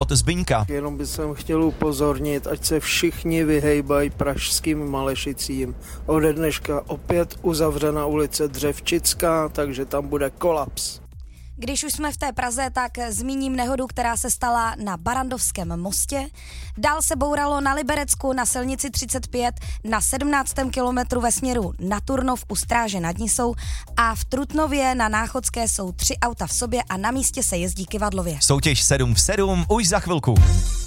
od Zbyňka. Jenom bych chtěl upozornit, ať se všichni vyhejbají pražským Malešicím. Ode dneška opět uzavřena ulice Dřevčická, takže tam bude kolaps. Když už jsme v té Praze, tak zmíním nehodu, která se stala na Barandovském mostě. Dál se bouralo na Liberecku na silnici 35 na 17. kilometru ve směru na Turnov u Stráže nad Nisou a v Trutnově na Náchodské jsou 3 auta v sobě a na místě se jezdí kyvadlově. Soutěž 7 v 7 už za chvilku.